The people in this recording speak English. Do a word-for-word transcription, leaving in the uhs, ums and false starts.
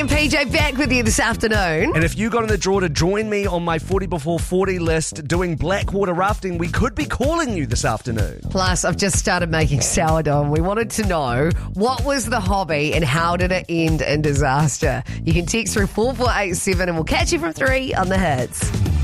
and P J back with you this afternoon. And if you got in the draw to join me on my forty before forty list doing blackwater rafting, we could be calling you this afternoon. Plus, I've just started making sourdough and we wanted to know what was the hobby and how did it end in disaster. You can text through four four eight seven and we'll catch you from three on the hits.